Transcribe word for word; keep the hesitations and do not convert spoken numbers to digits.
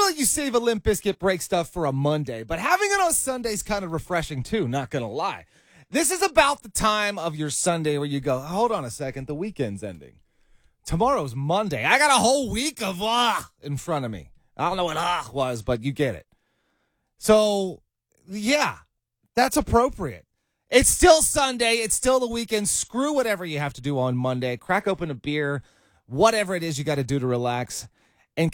normally you save a Limp Bizkit break stuff for a Monday, but having it on Sunday is kind of refreshing too, not going to lie. This is about the time of your Sunday where you go, hold on a second, the weekend's ending. Tomorrow's Monday. I got a whole week of ah in front of me. I don't know what ah was, but you get it. So, yeah, that's appropriate. It's still Sunday. It's still the weekend. Screw whatever you have to do on Monday. Crack open a beer, whatever it is you got to do to relax.